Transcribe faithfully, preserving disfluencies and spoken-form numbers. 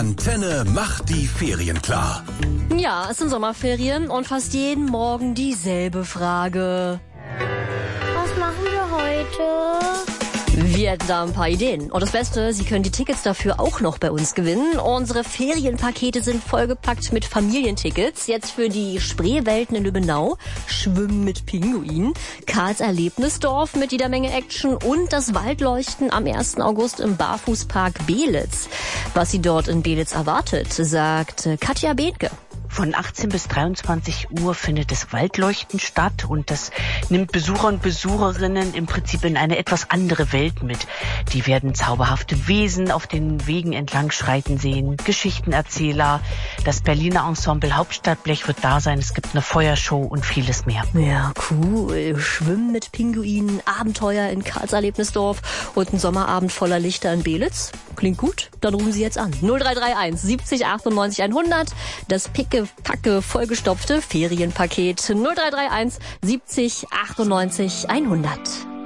Antenne macht die Ferien klar. Ja, es sind Sommerferien und fast jeden Morgen dieselbe Frage. Was machen wir heute? Wir hätten da ein paar Ideen. Und das Beste, Sie können die Tickets dafür auch noch bei uns gewinnen. Unsere Ferienpakete sind vollgepackt mit Familientickets. Jetzt für die Spreewelten in Lübbenau, Schwimmen mit Pinguinen, Karls Erlebnisdorf mit jeder Menge Action und das Waldleuchten am ersten August im Barfußpark Beelitz. Was Sie dort in Beelitz erwartet, sagt Katja Behnke. Von achtzehn bis dreiundzwanzig Uhr findet das Waldleuchten statt und das nimmt Besucher und Besucherinnen im Prinzip in eine etwas andere Welt mit. Die werden zauberhafte Wesen auf den Wegen entlang schreiten sehen, Geschichtenerzähler, das Berliner Ensemble Hauptstadtblech wird da sein, es gibt eine Feuershow und vieles mehr. Ja, cool. Schwimmen mit Pinguinen, Abenteuer in Karls Erlebnisdorf und ein Sommerabend voller Lichter in Beelitz. Klingt gut? Dann rufen Sie jetzt an. null drei drei eins siebzig achtundneunzig hundert. Das picke, packe, vollgestopfte Ferienpaket null drei drei eins siebzig achtundneunzig hundert.